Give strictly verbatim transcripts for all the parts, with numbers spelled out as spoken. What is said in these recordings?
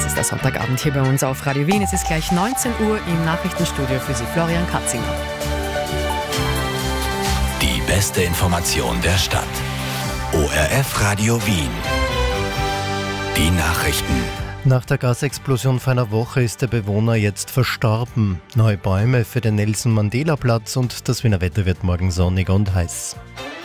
Das ist der Sonntagabend hier bei uns auf Radio Wien. Es ist gleich neunzehn Uhr im Nachrichtenstudio für Sie Florian Katzinger. Die beste Information der Stadt. O R F Radio Wien. Die Nachrichten. Nach der Gasexplosion vor einer Woche ist der Bewohner jetzt verstorben. Neue Bäume für den Nelson-Mandela-Platz und das Wiener Wetter wird morgen sonnig und heiß.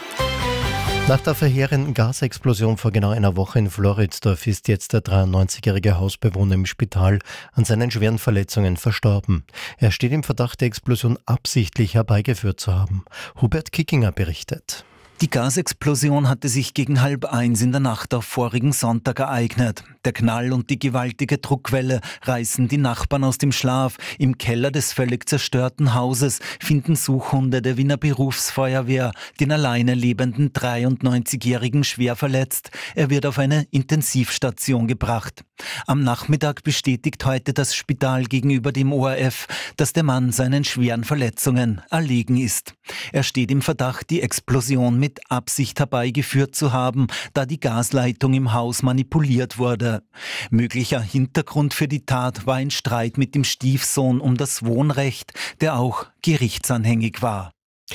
Nach der verheerenden Gasexplosion vor genau einer Woche in Floridsdorf ist jetzt der dreiundneunzigjährige Hausbewohner im Spital an seinen schweren Verletzungen verstorben. Er steht im Verdacht, die Explosion absichtlich herbeigeführt zu haben. Hubert Kickinger berichtet. Die Gasexplosion hatte sich gegen halb eins in der Nacht auf vorigen Sonntag ereignet. Der Knall und die gewaltige Druckwelle reißen die Nachbarn aus dem Schlaf. Im Keller des völlig zerstörten Hauses finden Suchhunde der Wiener Berufsfeuerwehr den alleine lebenden dreiundneunzigjährigen schwer verletzt. Er wird auf eine Intensivstation gebracht. Am Nachmittag bestätigt heute das Spital gegenüber dem O R F, dass der Mann seinen schweren Verletzungen erlegen ist. Er steht im Verdacht, die Explosion mit Absicht herbeigeführt zu haben, da die Gasleitung im Haus manipuliert wurde. Möglicher Hintergrund für die Tat war ein Streit mit dem Stiefsohn um das Wohnrecht, der auch gerichtsanhängig war.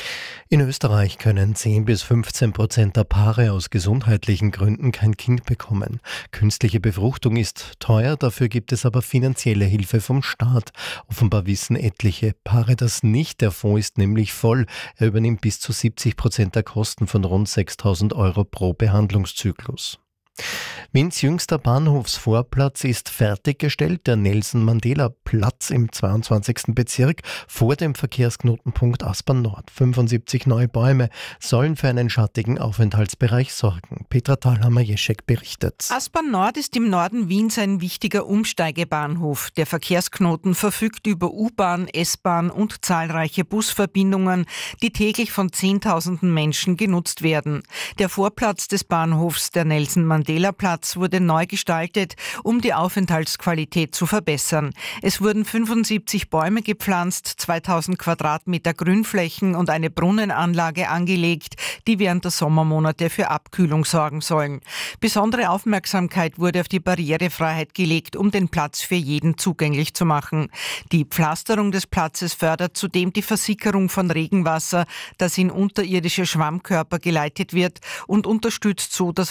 In Österreich können zehn bis fünfzehn Prozent der Paare aus gesundheitlichen Gründen kein Kind bekommen. Künstliche Befruchtung ist teuer, dafür gibt es aber finanzielle Hilfe vom Staat. Offenbar wissen etliche Paare das nicht. Der Fonds ist nämlich voll. Er übernimmt bis zu siebzig Prozent der Kosten von rund sechstausend Euro pro Behandlungszyklus. Wiens jüngster Bahnhofsvorplatz ist fertiggestellt. Der Nelson-Mandela-Platz im zweiundzwanzigsten Bezirk vor dem Verkehrsknotenpunkt Aspern Nord. fünfundsiebzig neue Bäume sollen für einen schattigen Aufenthaltsbereich sorgen. Petra Thalhammer-Jeschek berichtet. Aspern Nord ist im Norden Wiens ein wichtiger Umsteigebahnhof. Der Verkehrsknoten verfügt über U-Bahn, S-Bahn und zahlreiche Busverbindungen, die täglich von Zehntausenden Menschen genutzt werden. Der Vorplatz des Bahnhofs, der Nelson-Mandela-Platz, wurde neu gestaltet, um die Aufenthaltsqualität zu verbessern. Es wurden fünfundsiebzig Bäume gepflanzt, zweitausend Quadratmeter Grünflächen und eine Brunnenanlage angelegt, die während der Sommermonate für Abkühlung sorgen sollen. Besondere Aufmerksamkeit wurde auf die Barrierefreiheit gelegt, um den Platz für jeden zugänglich zu machen. Die Pflasterung des Platzes fördert zudem die Versickerung von Regenwasser, das in unterirdische Schwammkörper geleitet wird, und unterstützt so das